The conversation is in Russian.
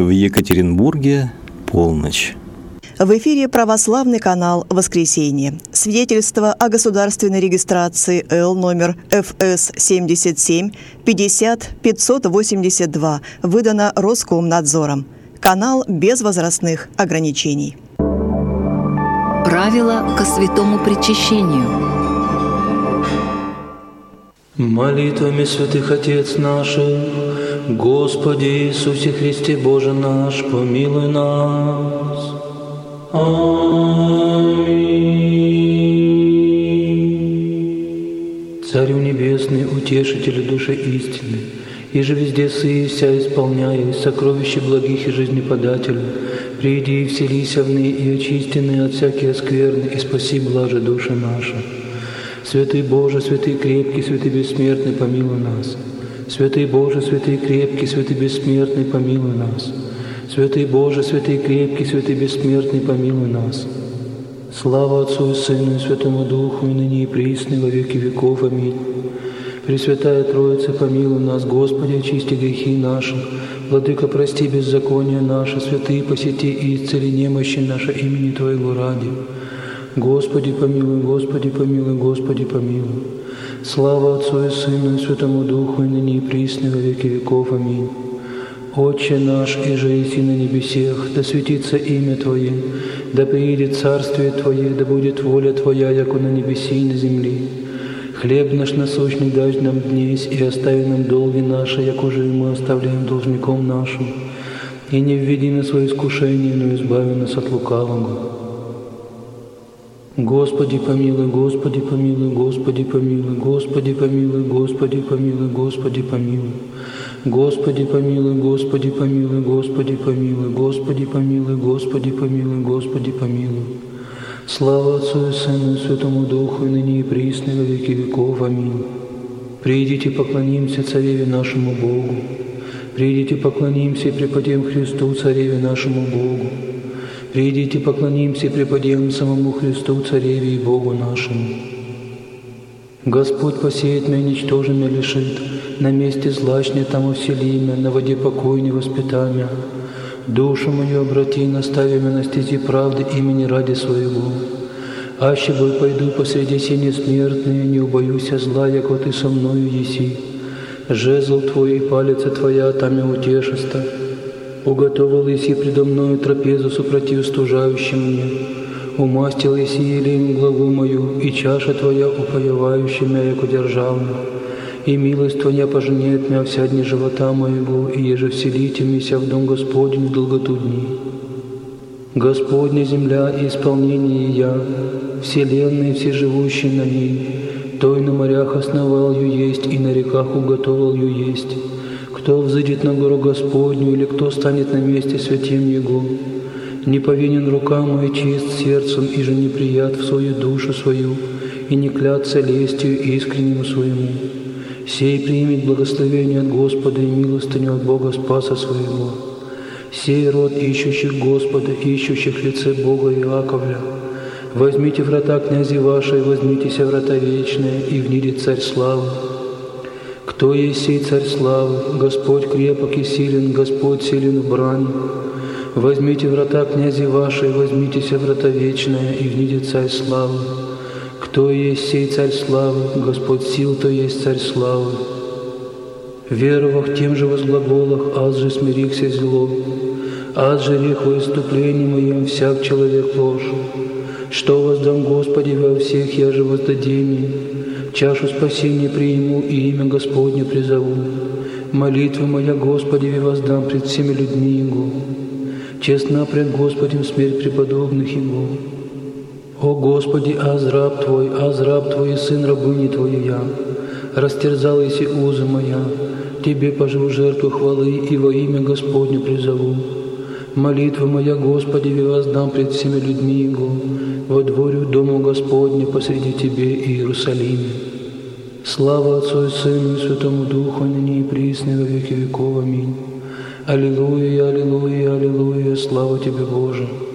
В Екатеринбурге полночь. В эфире православный канал «Воскресенье». Свидетельство о государственной регистрации Л номер ФС 77 50 582 выдано Роскомнадзором. Канал без возрастных ограничений. Правила ко святому причащению. Молитвами святых Отец наших, Господи Иисусе Христе Боже наш, помилуй нас. Аминь. Царю Небесный, Утешителю души истины, и же везде сые вся исполняя сокровища благих и жизнеподателя, приди и вселися в ны и очистенные от всякие скверны, и спаси блаже души наши. Святый Боже, святый крепкий, святый бессмертный, помилуй нас. Святый Боже, святый крепкий, святый бессмертный, помилуй нас. Святый Боже, святый крепкий, святый бессмертный, помилуй нас. Слава Отцу и Сыну и Святому Духу, и ныне и присно, и во веки веков. Аминь. Пресвятая Троица, помилуй нас. Господи, очисти грехи наши. Владыка, прости беззаконие наше. Святые, посети и исцели немощи наши имени Твоего ради. Господи, помилуй, Господи, помилуй, Господи, помилуй. Слава Отцу и Сыну и Святому Духу, и ныне и присно, и во веки веков. Аминь. Отче наш, иже еси на небесех, да светится имя Твое, да приидет царствие Твое, да будет воля Твоя, яко на небеси и на земли. Хлеб наш насущный дашь нам днесь, и остави нам долги наши, яко же и мы оставляем должником нашим. И не введи на свое искушение, но избави нас от лукавого. Господи помилуй, Господи помилуй, Господи помилуй, Господи помилуй, Господи помилуй, Господи помилуй. Господи помилуй, Господи помилуй, Господи помилуй, Господи помилуй, Господи помилуй, Господи помилуй. Слава Отцу и Сыну и Святому Духу, и ныне и присно, и во веки веков. Аминь. Придите, поклонимся Цареве нашему Богу. Придите, поклонимся и преподем Христу, Цареве нашему Богу. Придите, поклонимся и преподем самому Христу, Цареве и Богу нашему. Господь посеет меня, ничтожен меня лишит, на месте злачне там усели меня, на воде покой не воспитай меня. Душу мою обрати, настави меня на стези правды имени ради своего. Аще бы пойду посреди сени смертные, не убоюся зла, яко Ты со мною еси. Жезл Твой и палица Твоя, там и утешеста. Уготовил еси предо мною трапезу супротив стужающим мне. Умастил еси елеем главу мою, и чаша Твоя, упоевающая меня, яко державна. И милость Твоя поженет меня вся дни живота моего, и еже вселите меня в дом Господень в долготу дней. Господня земля и исполнение я, вселенная и все живущие на ней, той на морях основал ее есть, и на реках уготовил ее есть. Кто взыдет на гору Господню, или кто станет на месте святем Его? Не повинен рука моя, чист сердцем, и же не прият в свою душу свою, и не клятся лестью искреннему своему. Сей примет благословение от Господа и милостыню от Бога Спаса своего. Сей род ищущих Господа, ищущих лице Бога Иаковля. Возьмите врата князи вашей, возьмитеся врата вечные, и внидет Царь славы. Кто есть сей Царь славы? Господь крепок и силен, Господь силен в брани. Возьмите врата князи вашей, возьмитеся врата вечные, и внидет Царь славы. Кто есть сей Царь славы? Господь сил, то есть Царь славы. Веровах тем же возглаголах, аз же смирихся зло, аз же рех во иступлении моем всяк человек ложь. Что воздам Господи во всех, я же воздадение, чашу спасения приму и имя Господне призову. Молитва моя Господи воздам пред всеми людьми Его. Честна пред Господем смерть преподобных Его. О Господи, аз раб Твой и сын рабыни Твоей я. Растерзал еси узы моя, Тебе поживу жертву хвалы и во имя Господне призову. Молитва моя Господи воздам пред всеми людьми Его, во дворю дому Господне посреди Тебе и Иерусалиме. Слава Отцу и Сыну и Святому Духу, ныне и присно, и во веки веков. Аминь. Аллилуйя, аллилуйя, аллилуйя, слава Тебе, Боже.